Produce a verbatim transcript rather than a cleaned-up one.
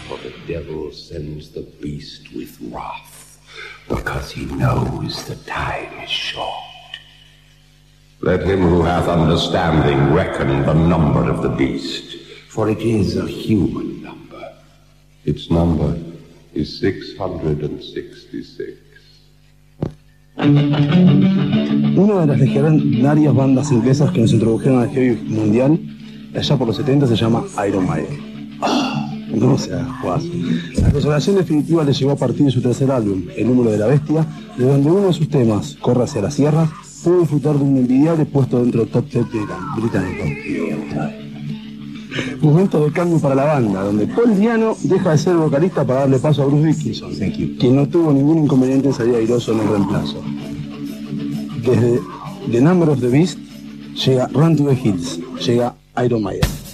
For the devil sends the beast with wrath, because he knows the time is short. Let him who hath understanding reckon the number of the beast, for it is a human number. Its number is six hundred sixty-six. Una de las legendarias bandas inglesas que nos introdujeron al heavy mundial allá por los setenta se llama Iron Maiden. Ah, no sea Juan. La consagración definitiva le llevó a partir de su tercer álbum, El número de la bestia, de donde uno de sus temas, Corre hacia las sierras, pudo disfrutar de un envidiable puesto dentro del top diez británico. Momento de cambio para la banda, donde Paul Diano deja de ser vocalista para darle paso a Bruce Dickinson, quien no tuvo ningún inconveniente en salir airoso en el reemplazo. Desde The Number of the Beast llega Run to the Hills, llega Iron Maiden.